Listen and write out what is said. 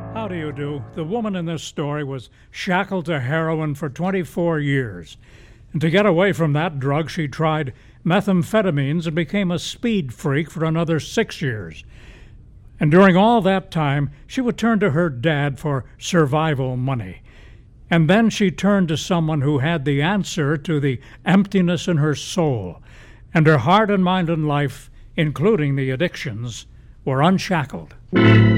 How do you do? The woman in this story was shackled to heroin for 24 years. And to get away from that drug, she tried methamphetamines and became a speed freak for another 6 years. And during all that time, she would turn to her dad for survival money. And then she turned to someone who had the answer to the emptiness in her soul. And her heart and mind and life, including the addictions, were unshackled.